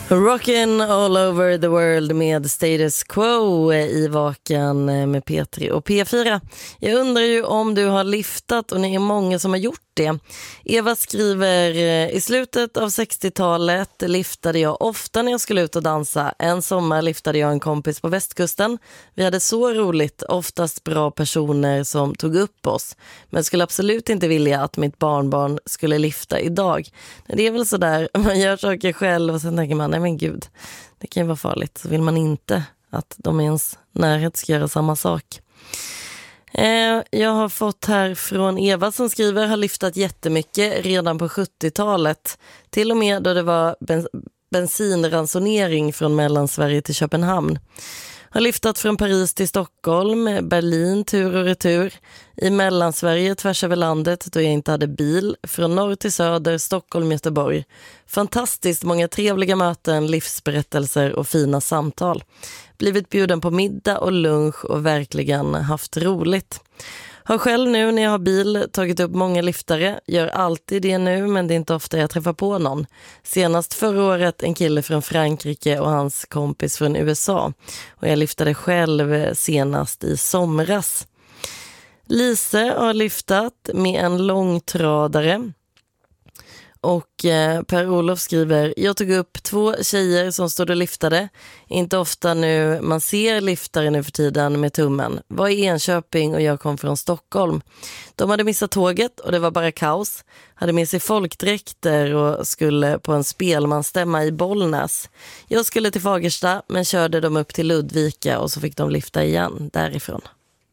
Rockin' all over the world med Status Quo i Vaken med P3 och P4. Jag undrar ju om du har liftat, och ni är många som har gjort det. Eva skriver: i slutet av 60-talet liftade jag ofta när jag skulle ut och dansa. En sommar liftade jag en kompis på västkusten. Vi hade så roligt, oftast bra personer som tog upp oss. Men skulle absolut inte vilja att mitt barnbarn skulle lifta idag. Det är väl sådär, man gör saker själv och sen tänker man, nej men gud, det kan ju vara farligt. Så vill man inte att de i ens närhet ska göra samma sak. Jag har fått här från Eva som skriver: har lyftat jättemycket redan på 70-talet. Till och med då det var bensinransonering från Mellansverige till Köpenhamn. Har lyftat från Paris till Stockholm, Berlin tur och retur. I Mellansverige tvärs över landet då jag inte hade bil. Från norr till söder, Stockholm, Göteborg. Fantastiskt många trevliga möten, livsberättelser och fina samtal. Blivit bjuden på middag och lunch och verkligen haft roligt. Har själv nu när jag har bil tagit upp många liftare. Gör alltid det nu, men det är inte ofta jag träffar på någon. Senast förra året en kille från Frankrike och hans kompis från USA. Och jag liftade själv senast i somras. Lise har lyftat med en långtradare. Och Per-Olof skriver: jag tog upp 2 tjejer som stod och liftade. Inte ofta nu man ser liftare nu för tiden med tummen. Var i Enköping och jag kom från Stockholm. De hade missat tåget och det var bara kaos. Hade med sig folkdräkter och skulle på en spelmanstämma i Bollnäs. Jag skulle till Fagersta men körde dem upp till Ludvika och så fick de lifta igen därifrån.